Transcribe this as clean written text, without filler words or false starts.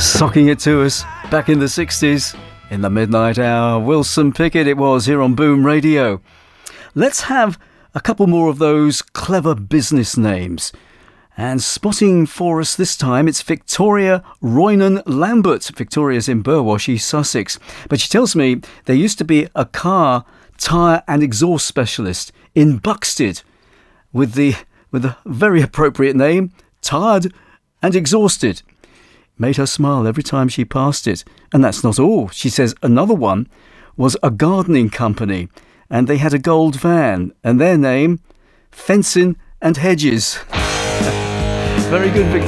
Socking it to us back in the 60s, in the midnight hour. Wilson Pickett it was here on Boom Radio. Let's have a couple more of those clever business names. And spotting for us this time, it's Victoria Roynan Lambert. Victoria's in Burwash, Sussex. But she tells me there used to be a car, tyre and exhaust specialist in Buxted with a very appropriate name, Tired and Exhausted. Made her smile every time she passed it. And that's not all. She says another one was a gardening company and they had a gold van and their name, Fencing and Hedges. Very good, Victoria.